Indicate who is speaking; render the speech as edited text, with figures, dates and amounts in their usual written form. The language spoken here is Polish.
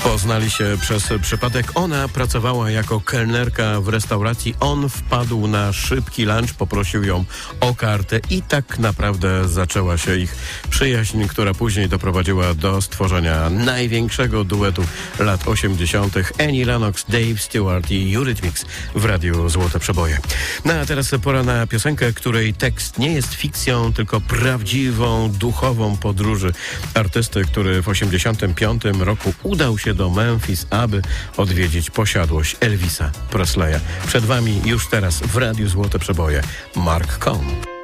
Speaker 1: Poznali się przez przypadek. Ona pracowała jako kelnerka w restauracji. On wpadł na szybki lunch, poprosił ją o kartę i tak naprawdę zaczęła się ich przyjaźń, która później doprowadziła do stworzenia największego duetu lat 80. Annie Lennox, Dave Stewart i Eurythmics w Radiu Złote Przeboje. No a teraz pora na piosenkę, której tekst nie jest fikcją, tylko prawdziwą, duchową podróży artysty, który w 85 roku udał się do Memphis, aby odwiedzić posiadłość Elvisa Presleya. Przed wami już teraz w Radiu Złote Przeboje Mark Cohn.